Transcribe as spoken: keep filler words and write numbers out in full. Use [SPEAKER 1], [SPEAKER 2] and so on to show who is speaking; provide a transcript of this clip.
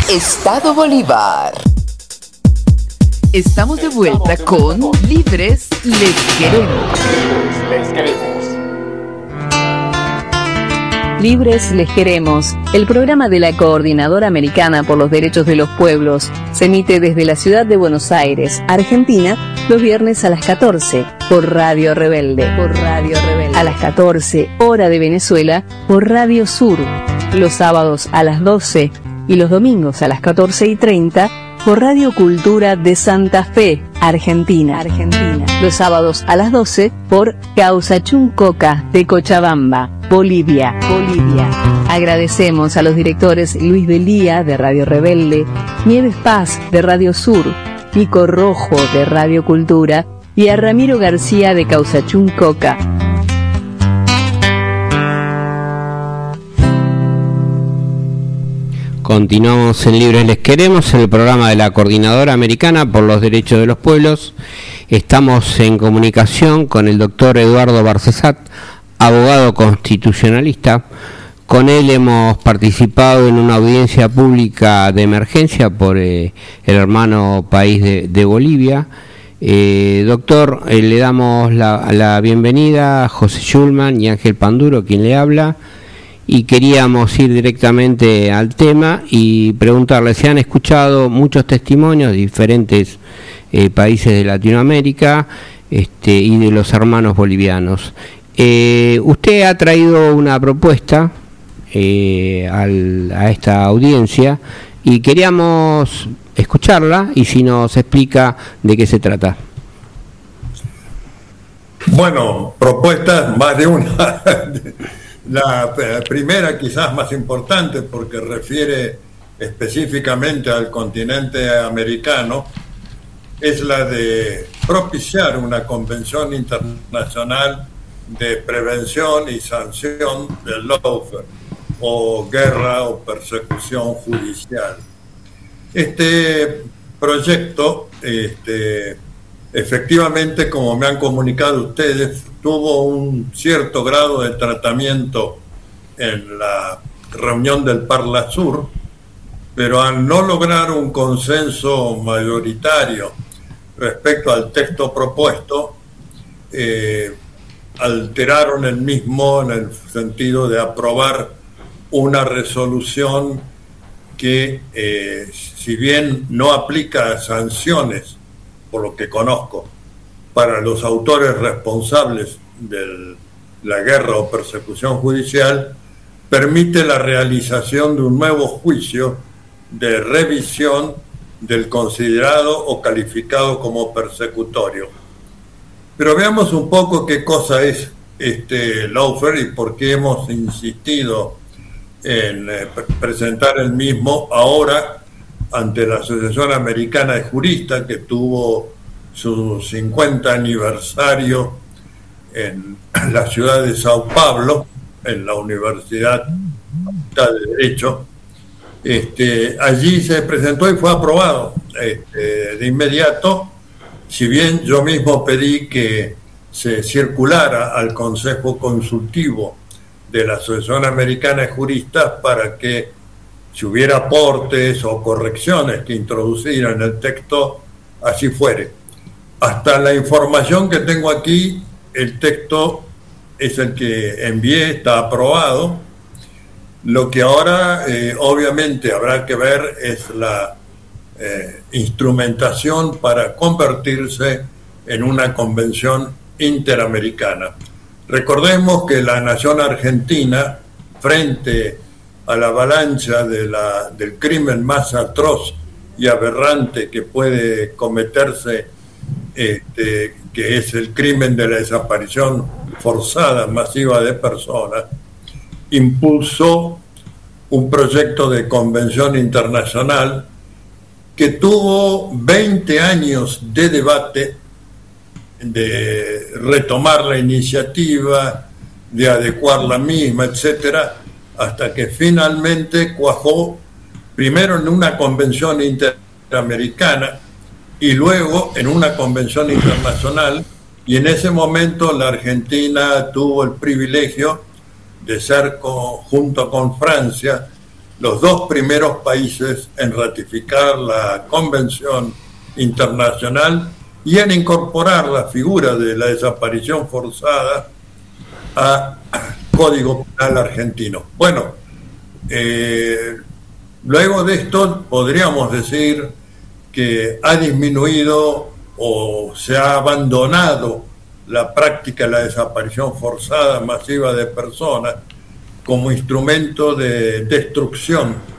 [SPEAKER 1] Estado Bolívar.
[SPEAKER 2] Estamos de vuelta con Libres Les Queremos.
[SPEAKER 3] Les Queremos.
[SPEAKER 4] Libres Les Queremos, el programa de la Coordinadora Americana por los Derechos de los Pueblos, se emite desde la ciudad de Buenos Aires, Argentina, los viernes a las catorce, por Radio Rebelde. Por Radio Rebelde. A las catorce, hora de Venezuela, por Radio Sur. Los sábados a las doce y los domingos a las catorce y treinta, por Radio Cultura de Santa Fe, Argentina. Argentina. Los sábados a las doce por Causachuncoca de Cochabamba, Bolivia. Bolivia. Agradecemos a los directores Luis Delía de Radio Rebelde, Nieves Paz de Radio Sur, Nico Rojo de Radio Cultura y a Ramiro García de Causachuncoca.
[SPEAKER 5] Continuamos en Libres Les Queremos, el programa de la Coordinadora Americana por los Derechos de los Pueblos. Estamos en comunicación con el doctor Eduardo Barcesat, abogado constitucionalista. Con él hemos participado en una audiencia pública de emergencia por eh, el hermano país de, de Bolivia. Eh, doctor, eh, le damos la, la bienvenida a José Schulman y Ángel Panduro, quien le habla. Y queríamos ir directamente al tema y preguntarle, se han escuchado muchos testimonios de diferentes eh, países de Latinoamérica este, y de los hermanos bolivianos. Eh, usted ha traído una propuesta eh, al, a esta audiencia y queríamos escucharla y si nos explica de qué se trata.
[SPEAKER 6] Bueno, propuestas más de una. La primera, quizás más importante, porque refiere específicamente al continente americano, es la de propiciar una convención internacional de prevención y sanción del lawfare, o guerra o persecución judicial. Este proyecto, este, efectivamente, como me han comunicado ustedes, tuvo un cierto grado de tratamiento en la reunión del Parlasur, pero al no lograr un consenso mayoritario respecto al texto propuesto, eh, alteraron el mismo en el sentido de aprobar una resolución que, eh, si bien no aplica sanciones, por lo que conozco, para los autores responsables de la guerra o persecución judicial, permite la realización de un nuevo juicio de revisión del considerado o calificado como persecutorio. Pero veamos un poco qué cosa es este lawfare y por qué hemos insistido en eh, presentar el mismo ahora ante la Asociación Americana de Juristas, que tuvo su cincuenta aniversario en la ciudad de Sao Paulo, en la Universidad de Derecho. Este, allí se presentó y fue aprobado este, de inmediato, si bien yo mismo pedí que se circulara al Consejo Consultivo de la Asociación Americana de Juristas para que, si hubiera aportes o correcciones que introducir en el texto, así fuere. Hasta la información que tengo aquí, el texto es el que envié, está aprobado. Lo que ahora eh, obviamente habrá que ver es la eh, instrumentación para convertirse en una convención interamericana. Recordemos que la nación argentina, frente a la avalancha de la, del crimen más atroz y aberrante que puede cometerse, Este, que es el crimen de la desaparición forzada masiva de personas, impulsó un proyecto de convención internacional que tuvo veinte años de debate, de retomar la iniciativa, de adecuar la misma, etcétera, hasta que finalmente cuajó primero en una convención interamericana y luego en una convención internacional, y en ese momento la Argentina tuvo el privilegio de ser, con, junto con Francia, los dos primeros países en ratificar la Convención Internacional y en incorporar la figura de la desaparición forzada a Código Penal argentino. Bueno, eh, luego de esto podríamos decir que ha disminuido o se ha abandonado la práctica de la desaparición forzada masiva de personas como instrumento de destrucción